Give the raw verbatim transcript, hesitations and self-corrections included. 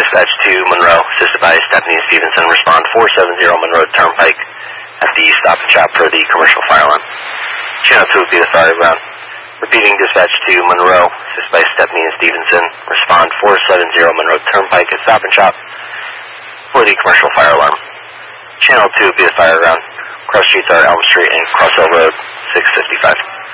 dispatch to Monroe, assisted by Stephanie Stevenson. Respond four seven zero Monroe Turnpike at the Stop and Shop for the commercial fire alarm. Channel two would be the fire ground. Repeating dispatch to Monroe, assisted by Stephanie and Stevenson. Respond four seven zero Monroe Turnpike at Stop and Shop for the commercial fire alarm. Channel two would be the fire ground. Cross streets are Elm Street and Crossville Road, six fifty-five.